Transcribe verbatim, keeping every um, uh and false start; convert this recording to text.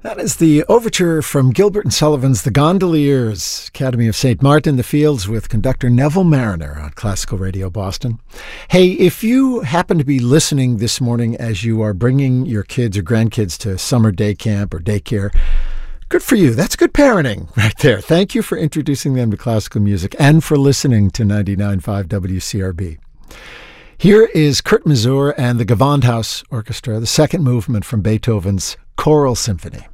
That is the overture from Gilbert and Sullivan's The Gondoliers, Academy of Saint Martin in the Fields, with conductor Neville Marriner on Classical Radio Boston. Hey, if you happen to be listening this morning as you are bringing your kids or grandkids to summer day camp or daycare, good for you. That's good parenting right there. Thank you for introducing them to classical music and for listening to ninety-nine point five W C R B. Here is Kurt Masur and the Gewandhaus Orchestra, the second movement from Beethoven's Choral Symphony.